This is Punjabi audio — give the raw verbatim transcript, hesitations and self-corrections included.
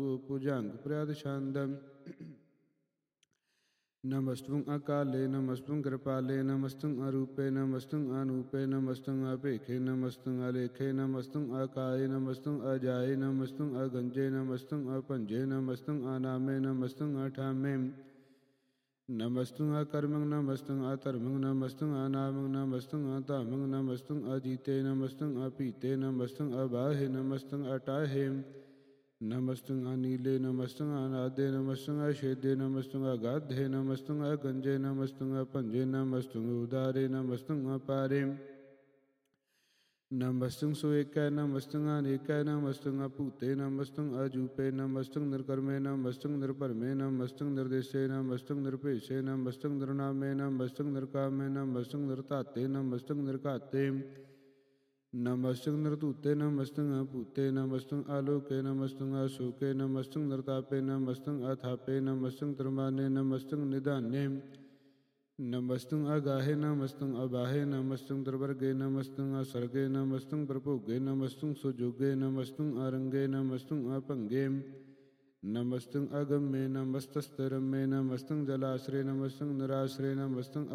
ਭੁਜੰਗ ਪ੍ਰਿਯਦ ਛੰਦ। ਨਮਸਤੁੰ ਅਕਾਲੇ ਨਮਸਤੁੰ ਕਿਰਪਾਲੇ ਨਮਸਤੁੰ ਅਰੂਪੇ ਨਮਸਤੁੰ ਅਨੂਪੇ ਨਮਸਤੁੰ ਅਭੇਖੇ ਨਮਸਤੁੰ ਅਲੇਖੇ ਨਮਸਤੁੰ ਅਕਾਏ ਨਮਸਤੁੰ ਅਜਾਏ ਨਮਸਤੁੰ ਅਗੰਜੇ ਨਮਸਤੁੰ ਅਭੰਜੇ ਨਮਸਤੁੰ ਅਨਾਮੇ ਨਮਸਤੁੰ ਅਠਾਮੇ ਨਮਸਤੁੰ ਅਕਰਮੰ ਨਮਸਤੁੰ ਅਧਰਮੰ ਨਮਸਤੁੰ ਅਨਾਮੰ ਨਮਸਤੁੰ ਅਧਾਮੰ ਨਮਸਤੁੰ ਅਜੀਤੇ ਨਮਸਤੁੰ ਅਪੀਤੇ ਨਮਸਤੁੰ ਅਬਾਹੇ ਨਮਸਤੁੰ ਅਟਾਹੇ ਨਮਸਤੁੰ ਅਨੀਲੇ ਨਮਸਤੁੰ ਅਨਾਦੇ ਨਮਸਤੁੰ ਅਛੇਦੇ ਨਮਸਤੁੰ ਅਗਾਧੇ ਨਮਸਤੁੰ ਅਗੰਜੇ ਨਮਸਤੁੰ ਅਭੰਜੇ ਨਮਸਤੁੰ ਉਦਾਰੇ ਨਮਸਤੁੰ ਅਪਾਰੇ ਨਮਸਤੁੰ ਸੁਏਕੈ ਨਮਸਤੁੰ ਅਨੇਕੈ ਨਮਸਤੁੰ ਅਭੂਤੇ ਨਮਸਤੁੰ ਅਜੂਪੇ ਨਮਸਤੁੰ ਨਿਰਕਰਮੇ ਨਮਸਤੁੰ ਨਿਰਭਰਮੇ ਨਮਸਤੁੰ ਨਿਰਦੇਸ਼ੇ ਨਮਸਤੁੰ ਨਿਰਭੇਸ਼ੇ ਨਮਸਤੁੰ ਨਿਰਨਾਮੇ ਨਮਸਤੁੰ ਨਿਰਕਾਮੇ ਨਮਸਤੁੰ ਨਿਰਧਾਤੇ ਨਮਸਤੁੰ ਨਿਰਘਾਤੇ ਨਮਸਤੁੰ ਨਿਰਧੂਤੇ ਨਮਸਤੁੰ ਅਭੂਤੇ ਨਮਸਤੁੰ ਆਲੋਕੇ ਨਮਸਤੁੰ ਅਸ਼ੋਕੇ ਨਮਸਤੁੰ ਨਿਰਤਾਪੇ ਨਮਸਤੁੰ ਅਥਾਪੇ ਨਮਸਤੁੰ ਤਿਰਮਾਨੇ ਨਮਸਤੁੰ ਨਿਧਾਨੇ ਨਮਸਤੁੰ ਅਗਾਹੇ ਨਮਸਤੁੰ ਅਬਾਹੇ ਨਮਸਤੁੰ ਤ੍ਰਿਵਰਗੇ ਨਮਸਤੁੰ ਅਸਰਗੇ ਨਮਸਤੁੰ ਪ੍ਰਭੋਗੇ ਨਮਸਤੁੰ ਸੁਜੋਗੇ ਨਮਸਤੁੰ ਅਰੰਗੇ ਨਮਸਤੁੰ ਅਭੰਗੇ ਨਮਸਤੁੰ ਅਗੰਮੇ ਨਮਸਤਸਤਿਰਮੇ ਨਮਸਤੁੰ ਜਲਾਸ਼ਰੇ ਨਮਸਤੁੰ ਨਿਰਾਸ਼ਰੇ ਨਮਸਤੁੰ